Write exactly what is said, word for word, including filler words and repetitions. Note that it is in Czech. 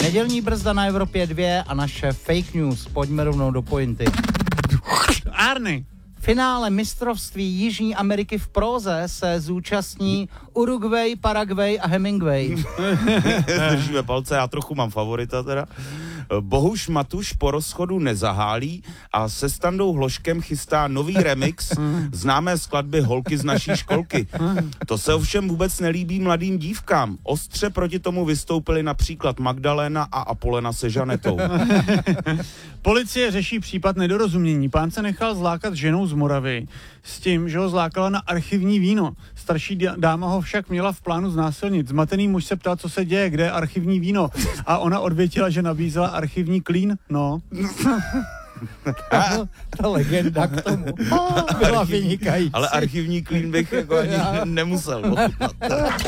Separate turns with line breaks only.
Nedělní brzda na Evropě dva a naše fake news. Pojďme rovnou do pointy.
Arny.
Finále mistrovství Jižní Ameriky v próze se zúčastní Uruguay, Paraguay a Hemingway.
Držíme palce, já trochu mám favorita teda. Bohuš Matuš po rozchodu nezahálí a se Standou Hloškem chystá nový remix známé skladby Holky z naší školky. To se ovšem vůbec nelíbí mladým dívkám. Ostře proti tomu vystoupili například Magdalena a Apolena se Žanetou.
Policie řeší případ nedorozumění. Pán se nechal zlákat ženou z Moravy s tím, že ho zlákala na archivní víno. Starší dáma ho však měla v plánu znásilnit. Zmatený muž se ptal, co se děje, kde je archivní víno. A ona odvětila, že nabízela archivní klín. No.
Ta, ta legenda k tomu byla vynikající.
Ale archivní klín bych jako ani nemusel.